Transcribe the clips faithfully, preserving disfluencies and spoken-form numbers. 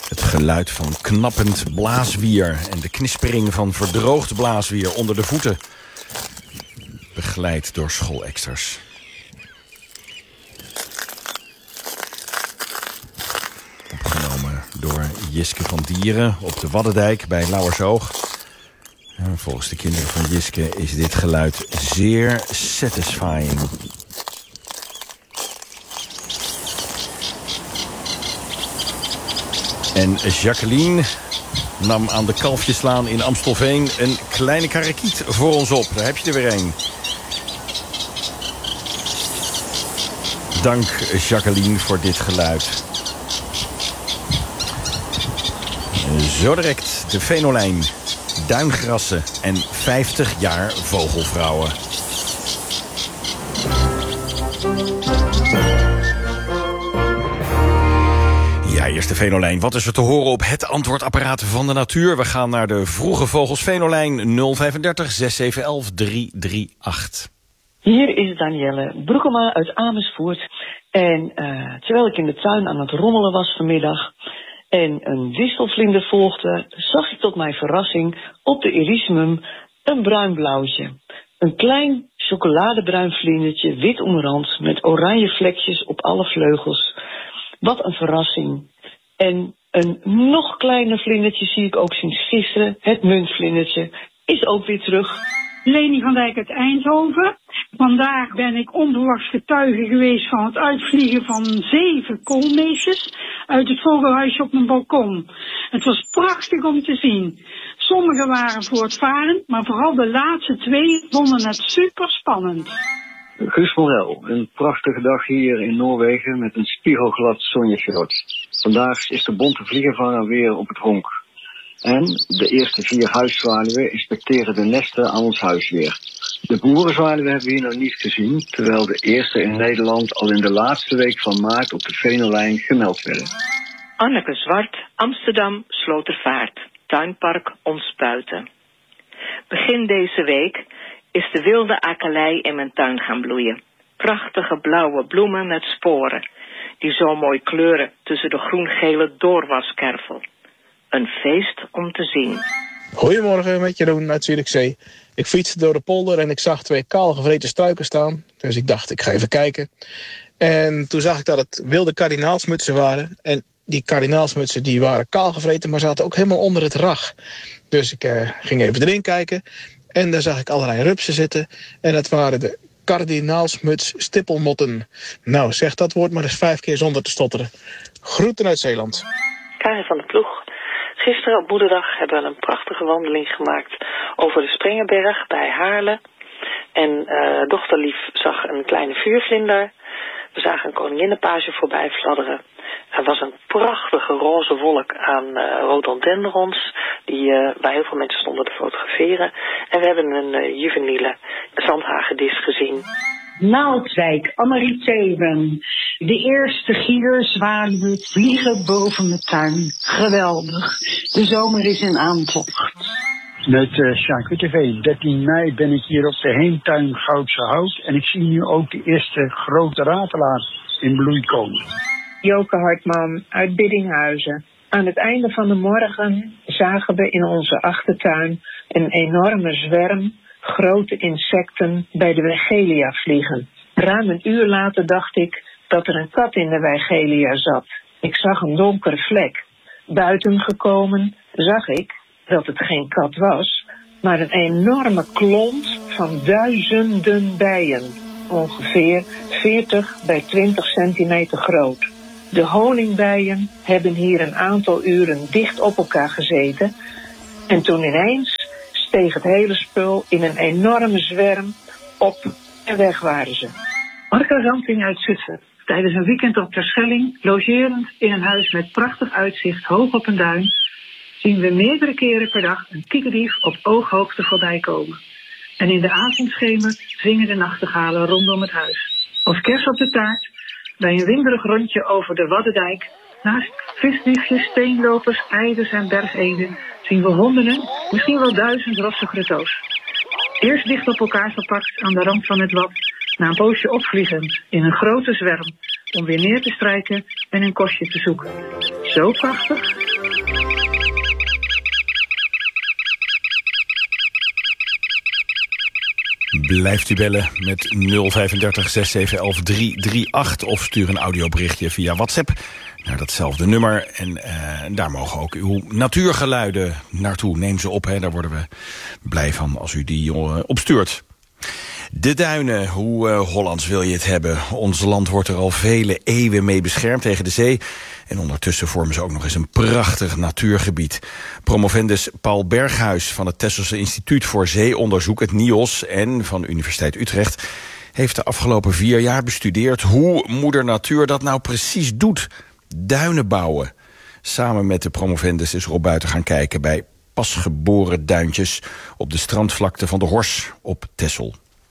Het geluid van knappend blaaswier en de knispering van verdroogd blaaswier onder de voeten. Begeleid door schoolexters. Opgenomen door Jiske van Dieren op de Waddendijk bij Lauwersoog. En volgens de kinderen van Jiske is dit geluid zeer satisfying. En Jacqueline nam aan de Kalfjeslaan in Amstelveen een kleine karakiet voor ons op. Daar heb je er weer een. Dank Jacqueline voor dit geluid. Zo direct de Venolijn, duingrassen en vijftig jaar vogelvrouwen. Ja, eerst de Venolijn. Wat is er te horen op het antwoordapparaat van de natuur? We gaan naar de vroege vogels Venolijn nul vijf drie zes zeven een een drie drie acht. Hier is Danielle Broekema uit Amersfoort. En uh, terwijl ik in de tuin aan het rommelen was vanmiddag en een wisselvlinder volgde, zag ik tot mijn verrassing op de Erysimum een bruin blauwtje. Een klein chocoladebruin vlindertje, wit omrand, met oranje vlekjes op alle vleugels. Wat een verrassing. En een nog kleiner vlindertje zie ik ook zien vissen. Het muntvlindertje is ook weer terug. Leni van Dijk uit Eindhoven. Vandaag ben ik onverwachts getuige geweest van het uitvliegen van zeven koolmeesjes uit het vogelhuisje op mijn balkon. Het was prachtig om te zien. Sommigen waren voortvarend, maar vooral de laatste twee vonden het super spannend. Guus Morel, een prachtige dag hier in Noorwegen met een spiegelglad zonneveld. Vandaag is de bonte vliegenvanger weer op het honk. En de eerste vier huiszwaluwen inspecteren de nesten aan ons huis weer. De boerenzwaluwen hebben we hier nog niet gezien, terwijl de eerste in Nederland al in de laatste week van maart op de Venolijn gemeld werden. Anneke Zwart, Amsterdam, Slotervaart, tuinpark Ontspuiten. Begin deze week is de wilde akelei in mijn tuin gaan bloeien. Prachtige blauwe bloemen met sporen, die zo mooi kleuren tussen de groen-gele doorwaskervel. Een feest om te zien. Goedemorgen, met Jeroen uit Zierikzee. Ik fietste door de polder en ik zag twee kaalgevreten struiken staan. Dus ik dacht, ik ga even kijken. En toen zag ik dat het wilde kardinaalsmutsen waren. En die kardinaalsmutsen die waren kaalgevreten, maar zaten ook helemaal onder het rag. Dus ik uh, ging even erin kijken. En daar zag ik allerlei rupsen zitten. En dat waren de kardinaalsmuts stippelmotten. Nou, zeg dat woord maar eens vijf keer zonder te stotteren. Groeten uit Zeeland. Karin van de Ploeg. Gisteren op Moederdag hebben we een prachtige wandeling gemaakt over de Sprengenberg bij Haarlem. En uh, dochterlief zag een kleine vuurvlinder. We zagen een koninginnenpage voorbij fladderen. Er was een prachtige roze wolk aan uh, rhododendrons, die, uh, waar heel veel mensen stonden te fotograferen. En we hebben een uh, juveniele zandhagedis gezien. Naaldwijk, Annemarie Theven. De eerste gierzwaluwen vliegen boven de tuin. Geweldig. De zomer is in aantocht. Met uh, Sjaak Witteveen. dertien mei ben ik hier op de Heemtuin Goudse Hout. En ik zie nu ook de eerste grote ratelaar in bloei komen. Joke Hartman uit Biddinghuizen. Aan het einde van de morgen zagen we in onze achtertuin een enorme zwerm grote insecten bij de Weigelia vliegen. Ruim een uur later dacht ik dat er een kat in de Weigelia zat. Ik zag een donkere vlek. Buiten gekomen zag ik dat het geen kat was, maar een enorme klont van duizenden bijen. Ongeveer veertig bij twintig centimeter groot. De honingbijen hebben hier een aantal uren dicht op elkaar gezeten. En toen ineens steeg het hele spul in een enorme zwerm op en weg waren ze. Marka Ramping uit Zutphen. Tijdens een weekend op Terschelling, logerend in een huis met prachtig uitzicht hoog op een duin, zien we meerdere keren per dag een kiekendief op ooghoogte voorbij komen. En in de avondschemer zingen de nachtegalen rondom het huis. Als kers op de taart, bij een winderig rondje over de Waddendijk, naast visdiefjes, steenlopers, eiders en bergeden, zien we honderden, misschien wel duizend rosse grutto's. Eerst dicht op elkaar gepakt aan de rand van het wad, na een poosje opvliegend in een grote zwerm, om weer neer te strijken en een kostje te zoeken. Zo prachtig Blijft u bellen met nul vijf drie zes zeven een een drie drie acht of stuur een audioberichtje via WhatsApp naar datzelfde nummer. En uh, daar mogen ook uw natuurgeluiden naartoe. Neem ze op, hè. Daar worden we blij van als u die uh, opstuurt. De duinen, hoe uh, Hollands wil je het hebben? Ons land wordt er al vele eeuwen mee beschermd tegen de zee. En ondertussen vormen ze ook nog eens een prachtig natuurgebied. Promovendus Paul Berghuis van het Texelse Instituut voor Zeeonderzoek, het N I O S, en van Universiteit Utrecht heeft de afgelopen vier jaar bestudeerd hoe moeder natuur dat nou precies doet. Duinen bouwen. Samen met de promovendus is Rob Buiten gaan kijken bij pasgeboren duintjes op de strandvlakte van de Hors op Texel.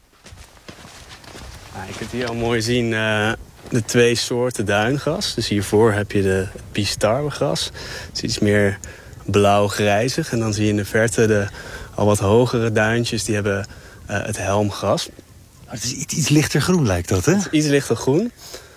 Nou, je kunt hier al mooi zien uh, de twee soorten duingras. Dus hiervoor heb je de biestarwegras. Het is iets meer blauw-grijzig. En dan zie je in de verte de al wat hogere duintjes, die hebben uh, het helmgras. Het is iets, iets lichter groen lijkt dat, hè? Iets lichter groen.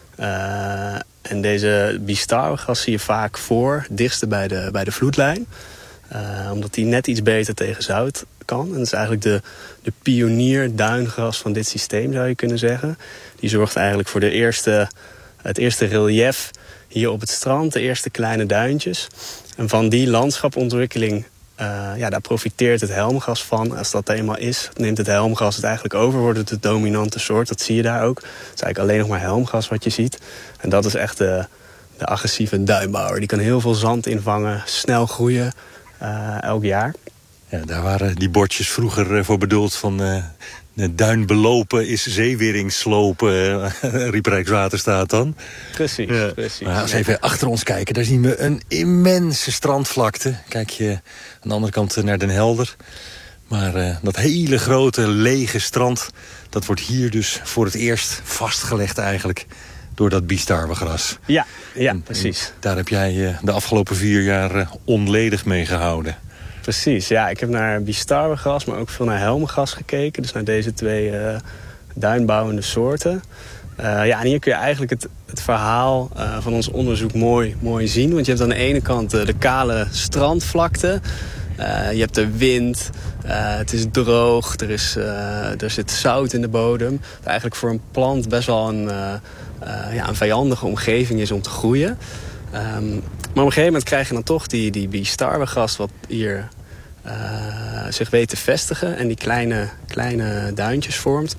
Uh, en deze biestarwegras zie je vaak voor, dichtste bij de, bij de vloedlijn. Uh, omdat die net iets beter tegen zout kan. En dat is eigenlijk de, de pionier duingras van dit systeem, zou je kunnen zeggen. Die zorgt eigenlijk voor de eerste, het eerste relief hier op het strand. De eerste kleine duintjes. En van die landschapontwikkeling, uh, ja, daar profiteert het helmgras van. Als dat eenmaal is, neemt het helmgras het eigenlijk over. Wordt het de dominante soort, dat zie je daar ook. Het is eigenlijk alleen nog maar helmgras wat je ziet. En dat is echt de, de agressieve duinbouwer. Die kan heel veel zand invangen, snel groeien. Uh, elk jaar. Ja, daar waren die bordjes vroeger uh, voor bedoeld van uh, de duin belopen is zeewering slopen, uh, riep Rijkswaterstaat dan. Precies, ja. precies. Maar als we even achter ons kijken, daar zien we een immense strandvlakte. Kijk je aan de andere kant naar Den Helder. Maar uh, dat hele grote lege strand, dat wordt hier dus voor het eerst vastgelegd eigenlijk door dat biestarwegras. Ja, ja, en, precies. En daar heb jij uh, de afgelopen vier jaar uh, onledig mee gehouden. Precies, ja. Ik heb naar biestarwegras, maar ook veel naar helmgras gekeken. Dus naar deze twee uh, duinbouwende soorten. Uh, ja, en hier kun je eigenlijk het, het verhaal uh, van ons onderzoek mooi, mooi zien. Want je hebt aan de ene kant uh, de kale strandvlakte. Uh, je hebt de wind, uh, het is droog, er, is, uh, er zit zout in de bodem. Dat eigenlijk voor een plant best wel een, uh, uh, ja, een vijandige omgeving is om te groeien. Um, maar op een gegeven moment krijg je dan toch die, die biestarwegras wat hier uh, zich weet te vestigen. En die kleine, kleine duintjes vormt.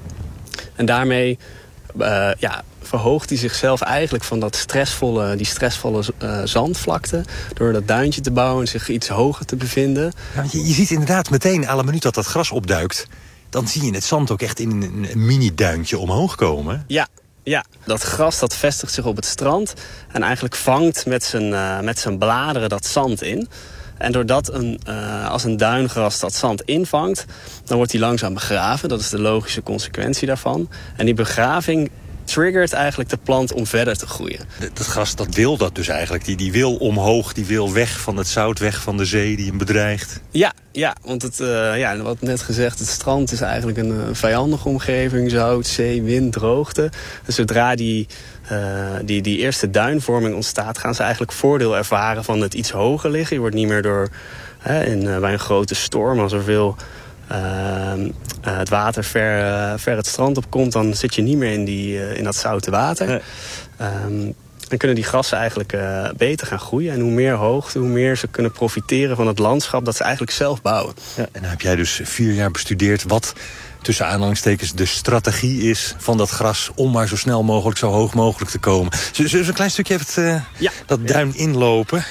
En daarmee uh, ja, verhoogt hij zichzelf eigenlijk van dat stressvolle, die stressvolle uh, zandvlakte. Door dat duintje te bouwen en zich iets hoger te bevinden. Ja, je, je ziet inderdaad meteen, alle minuut dat dat gras opduikt, dan zie je het zand ook echt in een, een mini-duintje omhoog komen. Ja. Ja, dat gras dat vestigt zich op het strand en eigenlijk vangt met zijn, uh, met zijn bladeren dat zand in. En doordat een, uh, als een duingras dat zand invangt, dan wordt die langzaam begraven. Dat is de logische consequentie daarvan. En die begraving triggert eigenlijk de plant om verder te groeien. Dat gras dat wil dat dus eigenlijk. Die, die wil omhoog, die wil weg van het zout, weg van de zee die hem bedreigt. Ja, ja want het, uh, ja, wat net gezegd, het strand is eigenlijk een, een vijandige omgeving. Zout, zee, wind, droogte. Dus zodra die, uh, die, die eerste duinvorming ontstaat, gaan ze eigenlijk voordeel ervaren van het iets hoger liggen. Je wordt niet meer door, hè, in, uh, bij een grote storm, als er veel Uh, uh, het water ver, uh, ver het strand op komt, dan zit je niet meer in, die, uh, in dat zoute water. Nee. Um, dan kunnen die grassen eigenlijk uh, beter gaan groeien. En hoe meer hoogte, hoe meer ze kunnen profiteren van het landschap dat ze eigenlijk zelf bouwen. Ja, en dan heb jij dus vier jaar bestudeerd wat tussen aanhalingstekens de strategie is van dat gras om maar zo snel mogelijk, zo hoog mogelijk te komen. Zullen we een klein stukje even het, uh, ja. dat duin ja. inlopen?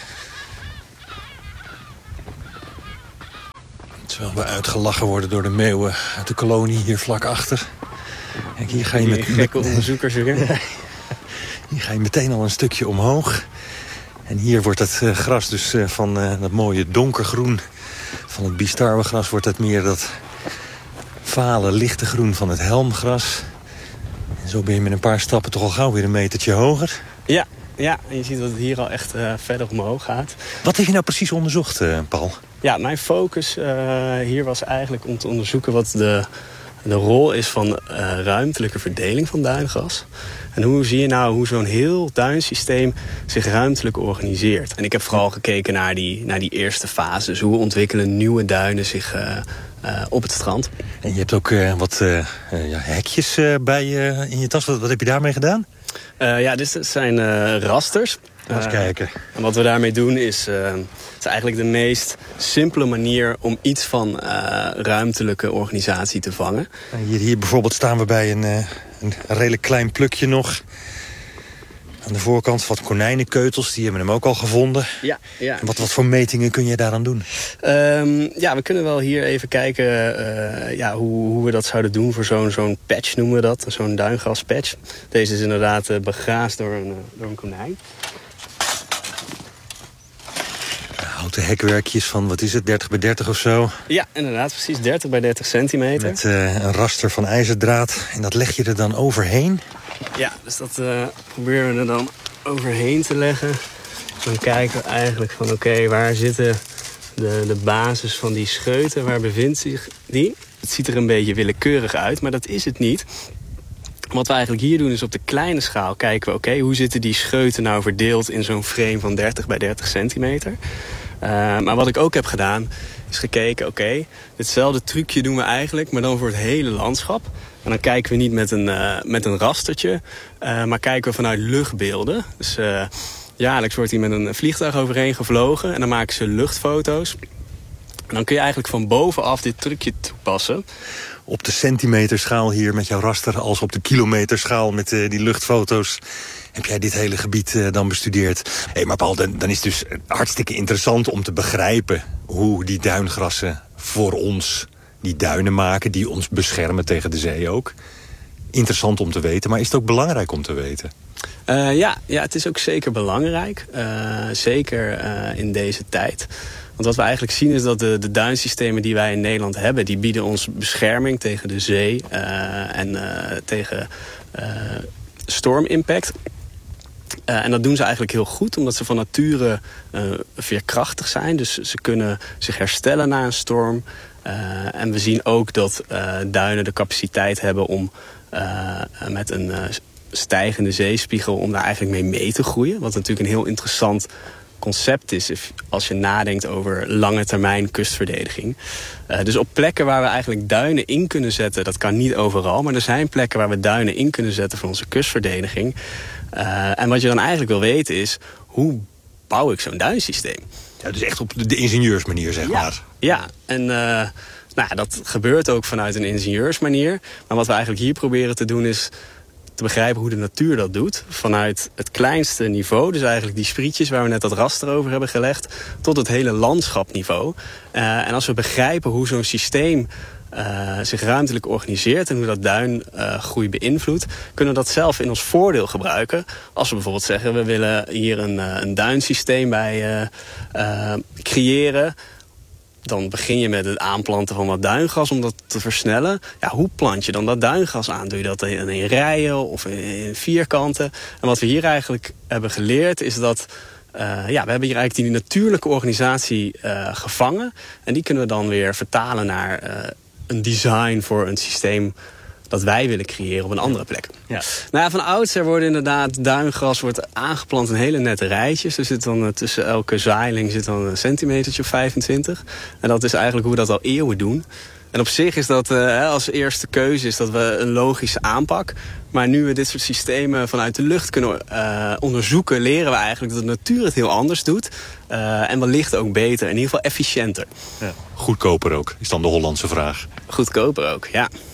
Terwijl we uitgelachen worden door de meeuwen uit de kolonie hier vlak achter. Kijk, hier ga je met gekke onderzoekers weer. Hier ga je meteen al een stukje omhoog. En hier wordt het uh, gras dus uh, van uh, dat mooie donkergroen van het biestarwegras wordt het meer dat vale lichte groen van het helmgras. En zo ben je met een paar stappen toch al gauw weer een metertje hoger. Ja, ja, en je ziet dat het hier al echt uh, verder omhoog gaat. Wat heb je nou precies onderzocht, uh, Paul? Ja, mijn focus uh, hier was eigenlijk om te onderzoeken wat de de rol is van uh, ruimtelijke verdeling van duingras. En hoe zie je nou hoe zo'n heel duinsysteem zich ruimtelijk organiseert? En ik heb vooral gekeken naar die, naar die eerste fase. Dus hoe ontwikkelen nieuwe duinen zich uh, uh, op het strand? En je hebt ook uh, wat uh, uh, ja, hekjes uh, bij uh, in je tas. Wat, wat heb je daarmee gedaan? Uh, ja, dit zijn uh, rasters. Eens kijken. Uh, en wat we daarmee doen is, uh, is eigenlijk de meest simpele manier om iets van uh, ruimtelijke organisatie te vangen. Hier, hier bijvoorbeeld staan we bij een, uh, een redelijk klein plukje nog. Aan de voorkant wat konijnenkeutels, die hebben hem ook al gevonden. Ja, ja. En wat, wat voor metingen kun je daaraan doen? Um, ja, we kunnen wel hier even kijken uh, ja, hoe, hoe we dat zouden doen voor zo'n zo'n patch, noemen we dat. Zo'n duingraspatch. Deze is inderdaad uh, begraasd door een, uh, door een konijn. Houten hekwerkjes van, wat is het, dertig bij dertig of zo? Ja, inderdaad, precies dertig bij dertig centimeter. Met uh, een raster van ijzerdraad. En dat leg je er dan overheen? Ja, dus dat uh, proberen we er dan overheen te leggen. Dan kijken we eigenlijk van, oké, okay, waar zitten de, de basis van die scheuten? Waar bevindt zich die? Het ziet er een beetje willekeurig uit, maar dat is het niet. Wat we eigenlijk hier doen is op de kleine schaal kijken we, oké, okay, hoe zitten die scheuten nou verdeeld in zo'n frame van dertig bij dertig centimeter? Uh, maar wat ik ook heb gedaan, is gekeken, oké, okay, ditzelfde trucje doen we eigenlijk, maar dan voor het hele landschap. En dan kijken we niet met een, uh, met een rastertje, uh, maar kijken we vanuit luchtbeelden. Dus uh, jaarlijks wordt hier met een vliegtuig overheen gevlogen en dan maken ze luchtfoto's. En dan kun je eigenlijk van bovenaf dit trucje toepassen. Op de centimeterschaal hier met jouw raster, als op de kilometerschaal met uh, die luchtfoto's, heb jij dit hele gebied uh, dan bestudeerd. Hé, hey, maar Paul, dan, dan is het dus hartstikke interessant om te begrijpen hoe die duingrassen voor ons die duinen maken, die ons beschermen tegen de zee ook. Interessant om te weten, maar is het ook belangrijk om te weten? Uh, ja, ja, het is ook zeker belangrijk. Uh, zeker uh, in deze tijd. Want wat we eigenlijk zien is dat de, de duinsystemen die wij in Nederland hebben, die bieden ons bescherming tegen de zee uh, en uh, tegen uh, stormimpact. Uh, en dat doen ze eigenlijk heel goed, omdat ze van nature uh, veerkrachtig zijn. Dus ze kunnen zich herstellen na een storm. Uh, en we zien ook dat uh, duinen de capaciteit hebben om uh, met een uh, stijgende zeespiegel, om daar eigenlijk mee mee te groeien. Wat natuurlijk een heel interessant concept is als je nadenkt over lange termijn kustverdediging. Uh, dus op plekken waar we eigenlijk duinen in kunnen zetten, dat kan niet overal, maar er zijn plekken waar we duinen in kunnen zetten voor onze kustverdediging. Uh, en wat je dan eigenlijk wil weten is, hoe bouw ik zo'n duinsysteem? Ja, dus echt op de ingenieursmanier, zeg ja. maar. Ja, en uh, nou ja, dat gebeurt ook vanuit een ingenieursmanier. Maar wat we eigenlijk hier proberen te doen is te begrijpen hoe de natuur dat doet. Vanuit het kleinste niveau, dus eigenlijk die sprietjes waar we net dat raster over hebben gelegd, tot het hele landschapniveau. Uh, en als we begrijpen hoe zo'n systeem uh, zich ruimtelijk organiseert en hoe dat duingroei uh, beïnvloedt, kunnen we dat zelf in ons voordeel gebruiken. Als we bijvoorbeeld zeggen, we willen hier een, uh, een duinsysteem bij uh, uh, creëren. Dan begin je met het aanplanten van wat duingras om dat te versnellen. Ja, hoe plant je dan dat duingras aan? Doe je dat in, in rijen of in, in vierkanten? En wat we hier eigenlijk hebben geleerd is dat Uh, ja, we hebben hier eigenlijk die natuurlijke organisatie uh, gevangen. En die kunnen we dan weer vertalen naar uh, een design voor een systeem dat wij willen creëren op een andere plek. Ja. Nou ja, van oudsher worden inderdaad duingras wordt aangeplant in hele nette rijtjes. Er zit dan uh, tussen elke zaailing zit dan een centimetertje of vijfentwintig. En dat is eigenlijk hoe we dat al eeuwen doen. En op zich is dat uh, als eerste keuze is dat we een logische aanpak. Maar nu we dit soort systemen vanuit de lucht kunnen uh, onderzoeken, leren we eigenlijk dat de natuur het heel anders doet. Uh, en wellicht ook beter, in ieder geval efficiënter. Ja. Goedkoper ook, is dan de Hollandse vraag. Goedkoper ook, ja.